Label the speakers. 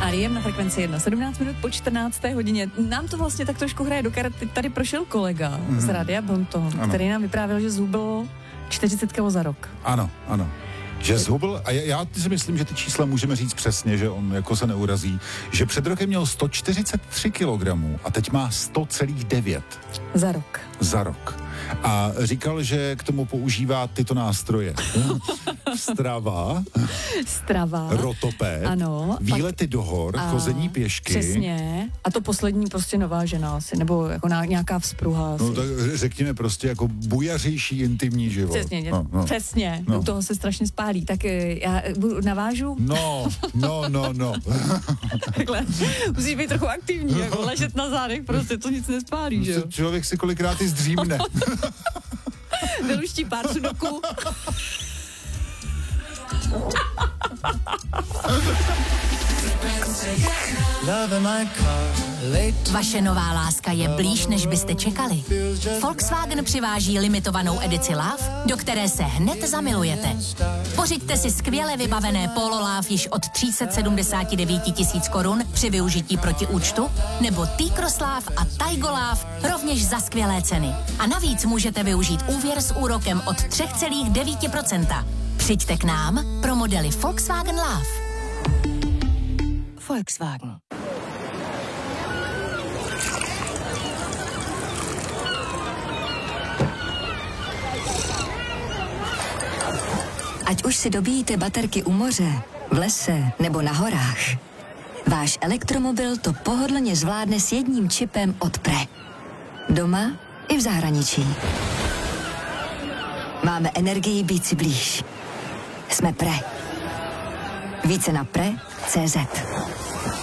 Speaker 1: R.E.M. na frekvenci 1, 17 minut po 14. hodině. Nám to vlastně tak trošku hraje do karet. Tady prošel kolega z Rádia Bonton, který nám vyprávěl, že zhubl 40 kg za rok.
Speaker 2: Ano. Že zhubl, a já si myslím, že ty čísla můžeme říct přesně, že on jako se neurazí, že před rokem měl 143 kg a teď má 100,9. Za rok. A říkal, že k tomu používá tyto nástroje. Strava, rotoped,
Speaker 1: ano,
Speaker 2: výlety do hor, chození pěšky.
Speaker 1: Přesně. A to poslední prostě nová žena asi, nebo jako nějaká vzpruha asi.
Speaker 2: No tak řekněme prostě jako bujařejší intimní život.
Speaker 1: Přesně. U toho se strašně spálí. Tak já navážu.
Speaker 2: No.
Speaker 1: Takhle. Musíš být trochu aktivní, jako ležet na zádech, prostě to nic nespálí, že jo?
Speaker 2: Člověk si kolikrát i zdřímne.
Speaker 1: Vyluští pár sudoků.
Speaker 3: Vaše nová láska je blíž, než byste čekali. Volkswagen přiváží limitovanou edici Love, do které se hned zamilujete. Pořiďte si skvěle vybavené Polo Love již od 379 000 korun při využití protiúčtu, nebo T-Cross Love a Taigo Love rovněž za skvělé ceny. A navíc můžete využít úvěr s úrokem od 3,9%. Přijďte k nám pro modely Volkswagen Love. Volkswagen.
Speaker 4: Ať už si dobíjíte baterky u moře, v lese nebo na horách, váš elektromobil to pohodlně zvládne s jedním čipem od Pre. Doma i v zahraničí. Máme energii být si blíž. Jsme Pre. Více na pre.cz.